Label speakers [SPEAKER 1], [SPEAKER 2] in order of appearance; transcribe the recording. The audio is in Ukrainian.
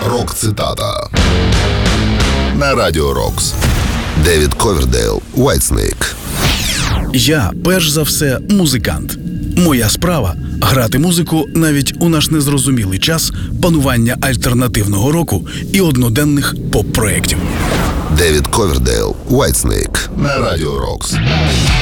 [SPEAKER 1] Рок-цитата на Радіо Рокс. Девід Ковердейл, Whitesnake.
[SPEAKER 2] Я, перш за все, музикант. Моя справа – грати музику навіть у наш незрозумілий час панування альтернативного року і одноденних поп-проєктів.
[SPEAKER 1] Девід Ковердейл, Whitesnake на Радіо Рокс.